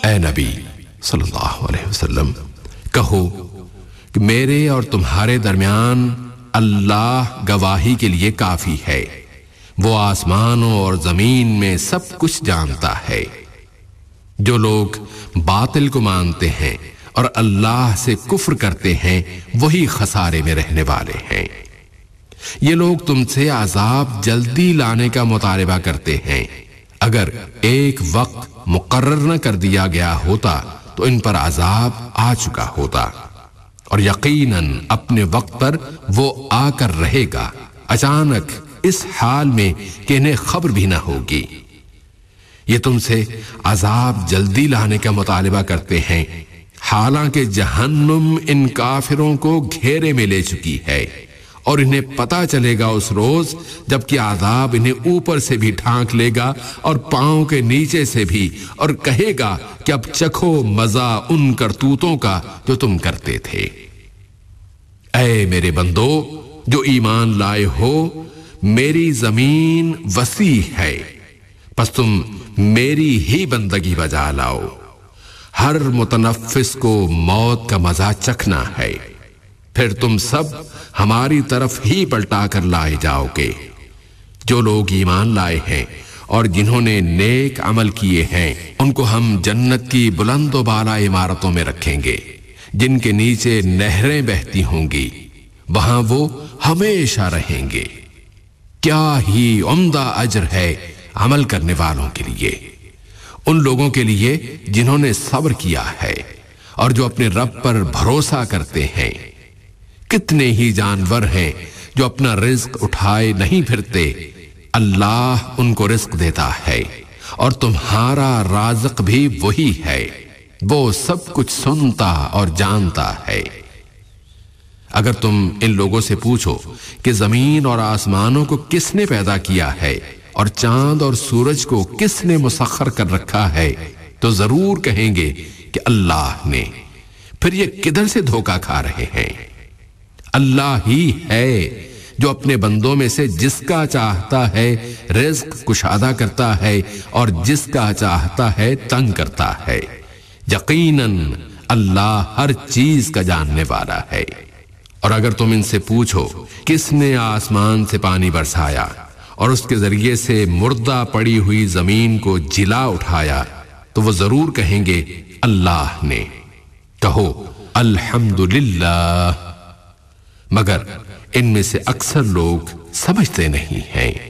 اے نبی صلی اللہ علیہ وسلم کہو کہ میرے اور تمہارے درمیان اللہ گواہی کے لیے کافی ہے، وہ آسمانوں اور زمین میں سب کچھ جانتا ہے۔ جو لوگ باطل کو مانتے ہیں اور اللہ سے کفر کرتے ہیں وہی خسارے میں رہنے والے ہیں۔ یہ لوگ تم سے عذاب جلدی لانے کا مطالبہ کرتے ہیں، اگر ایک وقت مقرر نہ کر دیا گیا ہوتا تو ان پر عذاب آ چکا ہوتا، اور یقیناً اپنے وقت پر وہ آ کر رہے گا، اچانک اس حال میں کہ انہیں خبر بھی نہ ہوگی۔ یہ تم سے عذاب جلدی لانے کا مطالبہ کرتے ہیں، حالانکہ جہنم ان کافروں کو گھیرے میں لے چکی ہے، اور انہیں پتہ چلے گا اس روز جب کہ عذاب انہیں اوپر سے بھی ڈھانک لے گا اور پاؤں کے نیچے سے بھی، اور کہے گا کہ اب چکھو مزہ ان کرتوتوں کا جو تم کرتے تھے۔ اے میرے بندو جو ایمان لائے ہو، میری زمین وسیع ہے، پس تم میری ہی بندگی بجا لاؤ۔ ہر متنفس کو موت کا مزہ چکھنا ہے، پھر تم سب ہماری طرف ہی پلٹا کر لائے جاؤ گے۔ جو لوگ ایمان لائے ہیں اور جنہوں نے نیک عمل کیے ہیں ان کو ہم جنت کی بلند و بالا عمارتوں میں رکھیں گے جن کے نیچے نہریں بہتی ہوں گی، وہاں وہ ہمیشہ رہیں گے۔ کیا ہی عمدہ اجر ہے عمل کرنے والوں کے لیے، ان لوگوں کے لیے جنہوں نے صبر کیا ہے اور جو اپنے رب پر بھروسہ کرتے ہیں۔ کتنے ہی جانور ہیں جو اپنا رزق اٹھائے نہیں پھرتے، اللہ ان کو رزق دیتا ہے اور تمہارا رازق بھی وہی ہے، وہ سب کچھ سنتا اور جانتا ہے۔ اگر تم ان لوگوں سے پوچھو کہ زمین اور آسمانوں کو کس نے پیدا کیا ہے اور چاند اور سورج کو کس نے مسخر کر رکھا ہے تو ضرور کہیں گے کہ اللہ نے۔ پھر یہ کدھر سے دھوکہ کھا رہے ہیں؟ اللہ ہی ہے جو اپنے بندوں میں سے جس کا چاہتا ہے رزق کشادہ کرتا ہے اور جس کا چاہتا ہے تنگ کرتا ہے۔ یقیناً اللہ ہر چیز کا جاننے والا ہے۔ اور اگر تم ان سے پوچھو کس نے آسمان سے پانی برسایا اور اس کے ذریعے سے مردہ پڑی ہوئی زمین کو جلا اٹھایا تو وہ ضرور کہیں گے اللہ نے۔ کہو الحمدللہ، مگر ان میں سے اکثر لوگ سمجھتے نہیں ہیں۔